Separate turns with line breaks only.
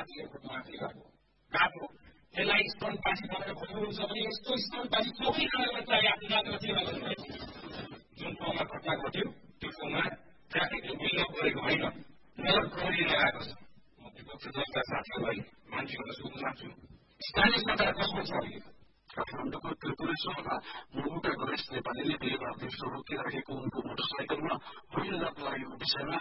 साथीहरूको माथि गएको त्यसलाई स्तनपासी भनेर भन्नुहुन्छ भने यस्तो स्तनपासी चौकीनगरमा चाहिँ यातायात गर्थ्यो जुन ठाउँमा घटना घट्यो त्यो ठाउँमा ट्राफिकले बिल्डअप गरेको होइन नगर प्रहरी लगाएको छ। म विपक्ष दलका साथीहरूलाई मान्छेहरूलाई सोध्न चाहन्छु स्थानीय सरकार कसको छ अहिले
काठमाडौँको त्रिपुरेश्वरमा मुगुका गणेश नेपालीले बिहिबार दिउँसो रोकिराखेको उनको मोटरसाइकलमा व्हील नट लागेको विषयमा